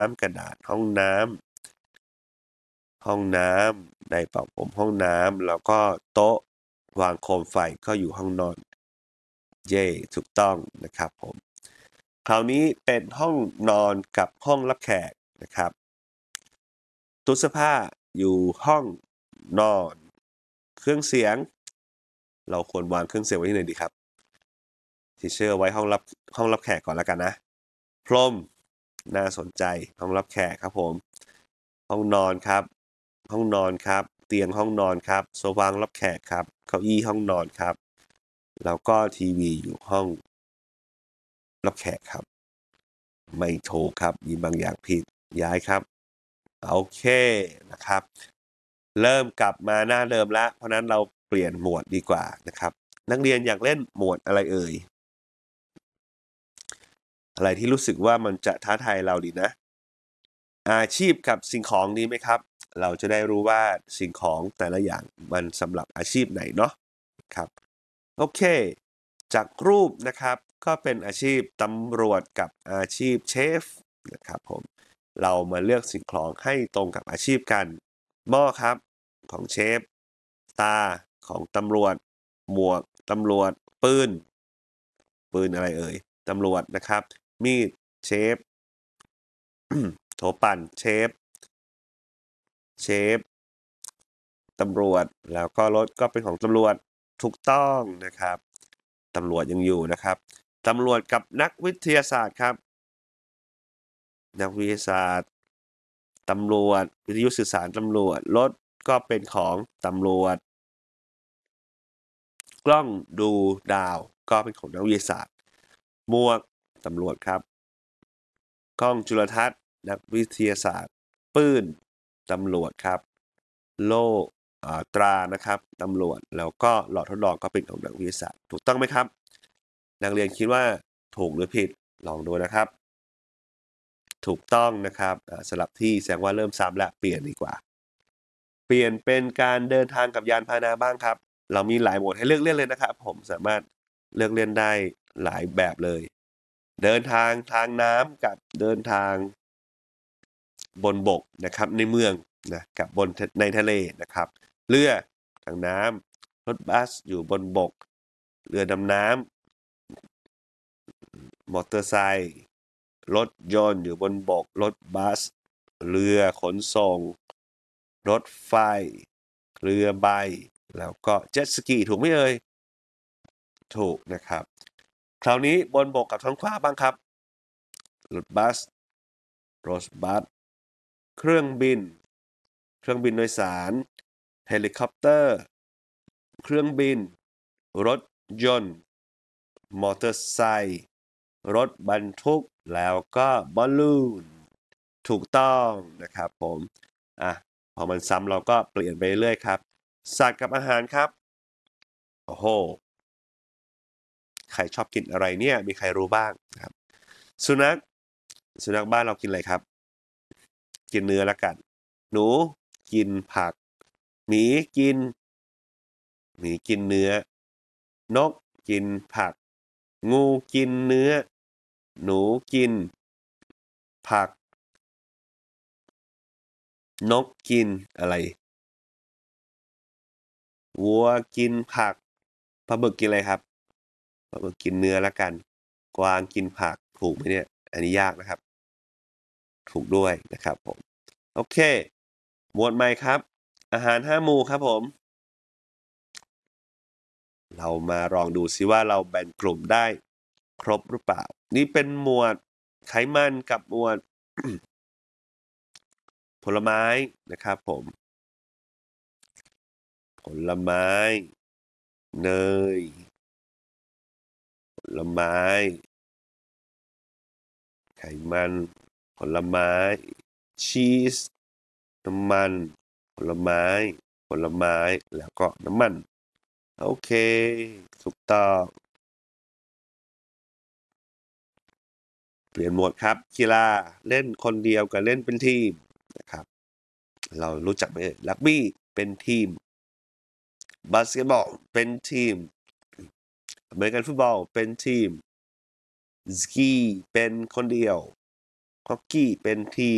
ำกระดาษห้องน้ำไดร์เป่าผมห้องน้ำแล้วก็โต๊ะวางโคมไฟก็อยู่ห้องนอนเย่ถูกต้องนะครับผมคราวนี้เป็นห้องนอนกับห้องรับแขกนะครับตู้เสื้อผ้าอยู่ห้องนอนเครื่องเสียงเราควรวางเครื่องเสียงไว้ที่ไหนดีครับที่เชื่อไว้ห้องรับแขกก่อนแล้วกันนะพรมน่าสนใจห้องรับแขกครับผมห้องนอนครับเตียงห้องนอนครับโซฟารับแขกครับเก้าอี้ห้องนอนครับแล้วก็ทีวีอยู่ห้องรับแขกครับไม่ถูกครับมีบางอย่างผิดย้ายครับโอเคนะครับเริ่มกลับมาหน้าเดิมแล้วเพราะนั้นเราเปลี่ยนหมวดดีกว่านะครับนักเรียนอยากเล่นหมวดอะไรเอ่ยอะไรที่รู้สึกว่ามันจะท้าทายเราดีนะอาชีพกับสิ่งของดีไหมครับเราจะได้รู้ว่าสิ่งของแต่ละอย่างมันสำหรับอาชีพไหนเนาะครับโอเคจากรูปนะครับก็เป็นอาชีพตำรวจกับอาชีพเชฟนะครับผมเรามาเลือกสิ่งของให้ตรงกับอาชีพกันหม้อครับของเชฟตาของตำรวจหมวกตำรวจปืนอะไรเอ่ยตำรวจนะครับมีดเชฟ โถปั่นเชฟตำรวจแล้วก็รถก็เป็นของตำรวจถูกต้องนะครับตำรวจยังอยู่นะครับตำรวจกับนักวิทยาศาสตร์ครับนักวิทยาศาสตร์ตำรวจวิทยุสื่อสารตำรวจรถก็เป็นของตำรวจกล้องดูดาวก็เป็นของนักวิทยาศาสตร์หมวกตำรวจครับกล้องจุลทรรศน์นักวิทยาศาสตร์ปืนตำรวจครับโล่ตรานะครับตำรวจแล้วก็หลอดทดลองก็เป็นของนักวิทยาศาสตร์ถูกต้องไหมครับนักเรียนคิดว่าถูกหรือผิดลองดูนะครับถูกต้องนะครับสลับที่แสดงว่าเริ่มซ้ำแล้วเปลี่ยนดีกว่าเปลี่ยนเป็นการเดินทางกับยานพาหนะบ้างครับเรามีหลายโหมดให้เลือกเล่นเลยนะครับผมสามารถเลือกเล่นได้หลายแบบเลยเดินทางทางน้ำกับเดินทางบนบกนะครับในเมืองนะกับบนในทะเลนะครับเรือทางน้ำรถบัสอยู่บนบกเรือดำน้ำมอเตอร์ไซค์รถยนต์อยู่บนบกรถบัสเรือขนส่งรถไฟเรือใบแล้วก็เจ็ตสกีถูกไหมเอ่ยถูกนะครับคราวนี้บนบกกับท้องฟ้าบ้างครับรถบัสเครื่องบินโดยสารเฮลิคอปเตอร์เครื่องบินรถยนต์มอเตอร์ไซค์รถบรรทุกแล้วก็บอลลูนถูกต้องนะครับผมพอมันซ้ำเราก็เปลี่ยนไปเรื่อยครับสัตว์กับอาหารครับโอ้โหใครชอบกินอะไรเนี่ยมีใครรู้บ้างครับสุนัขบ้านเรากินอะไรครับกินเนื้อละกันหนูกินผักหมีกินเนื้อนกกินผักงูกินเนื้อหนูกินผักนกกินอะไรวัวกินผักปลาบึกกินอะไรครับปลาบึกกินเนื้อละกันกวางกินผักถูกไหมเนี่ยอันนี้ยากนะครับถูกด้วยนะครับผมโอเคหมวดใหม่ครับอาหาร5หมู่ครับผมเรามาลองดูซิว่าเราแบ่งกลุ่มได้ครบหรือเปล่านี่เป็นหมวดไขมันกับหมวด ผลไม้นะครับผมผลไม้เนยผลไม้ไขมันผลไม้ชีสน้ำมันผลไม้แล้วก็น้ำมันโอเคถูกต้องเปลี่ยนโหมดครับกีฬาเล่นคนเดียวกับเล่นเป็นทีมนะครับเรารู้จักไหมรักบี้เป็นทีมบาสเกตบอลเป็นทีมอเมริกันฟุตบอลเป็นทีมสกีเป็นคนเดียวฮอกกี้เป็นทีม